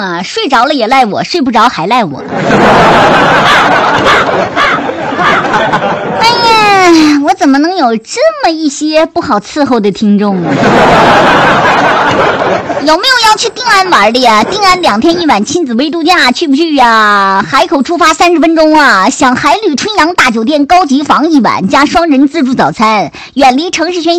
啊，睡着了也赖我，睡不着还赖我。哎呀，我怎么能有这么一些不好伺候的听众呢？有没有要去定安玩的呀？定安2天1晚亲子微度假，去不去呀？海口出发30分钟啊！享海旅春阳大酒店高级房1晚加双人自助早餐，远离城市圈。